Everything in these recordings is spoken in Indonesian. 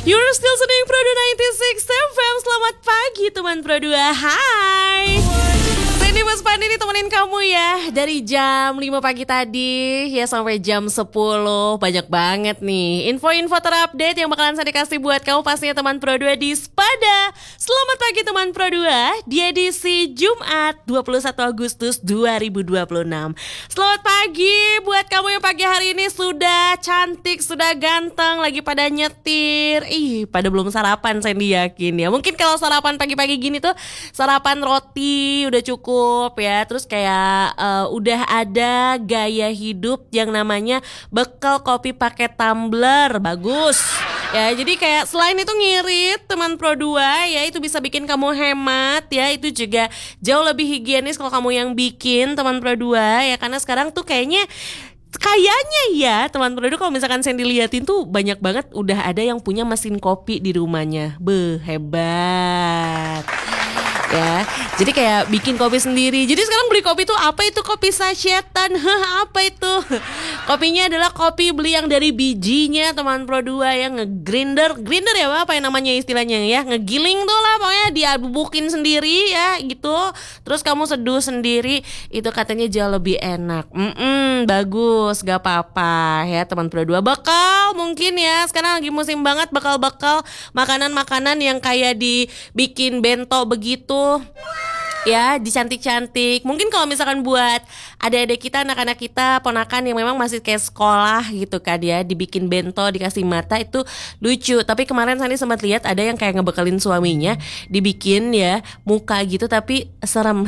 You're still listening Pro 96 FM. Selamat pagi teman Pro 2. Hai. Sandy Mas ini temenin kamu ya dari jam 5 pagi tadi ya sampai jam 10. Banyak banget nih info-info terupdate yang bakalan saya kasih buat kamu pastinya teman Pro 2 di Spada. Selamat pagi teman Pro 2 di edisi Jumat 21 Agustus 2026. Selamat pagi buat kamu yang pagi hari ini sudah cantik, sudah ganteng, lagi pada nyetir. Pada belum sarapan Sandy yakin ya. Mungkin kalau sarapan pagi-pagi gini tuh sarapan roti udah cukup ya. Terus kayak udah ada gaya hidup yang namanya bekal kopi pakai tumbler. Bagus. Ya, jadi kayak selain itu ngirit teman Pro 2 ya, itu bisa bikin kamu hemat ya, itu juga jauh lebih higienis kalau kamu yang bikin teman Pro 2 ya, karena sekarang tuh kayaknya ya teman Pro 2 kalau misalkan saya diliatin tuh banyak banget udah ada yang punya mesin kopi di rumahnya. Hebat. Ya, jadi kayak bikin kopi sendiri. Jadi sekarang beli kopi tuh apa itu kopi sachetan? Apa itu? Kopinya adalah kopi beli yang dari bijinya teman Pro 2 yang ngegrinder ya apa yang namanya istilahnya ya, ngegiling tuh lah pokoknya diabubukin sendiri ya gitu. Terus kamu seduh sendiri, itu katanya jauh lebih enak. Bagus, gak apa-apa ya teman Pro 2. Bekal mungkin ya, sekarang lagi musim banget bekal-bekal makanan-makanan yang kayak dibikin bento begitu. Ya, dicantik-cantik. Mungkin kalau misalkan buat adik-adik kita, anak-anak kita, ponakan yang memang masih kayak sekolah gitu kan ya, dibikin bento, dikasih mata, itu lucu. Tapi kemarin Sani sempat lihat ada yang kayak ngebekalin suaminya, dibikin ya muka gitu tapi serem.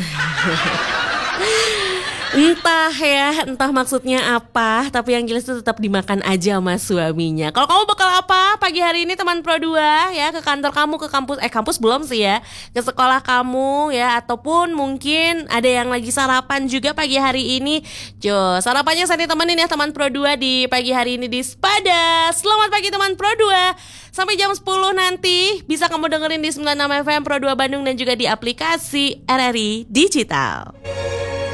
Entah maksudnya apa, tapi yang jelas itu tetap dimakan aja sama suaminya. Kalau kamu bakal apa pagi hari ini teman Pro 2 ya, ke kantor kamu, ke kampus belum sih ya, ke sekolah kamu ya, ataupun mungkin ada yang lagi sarapan juga pagi hari ini. Sarapannya saya temenin ya teman Pro 2 di pagi hari ini di Spada. Selamat pagi teman Pro 2. Sampai jam 10 nanti bisa kamu dengerin di 96 FM Pro 2 Bandung dan juga di aplikasi RRI Digital.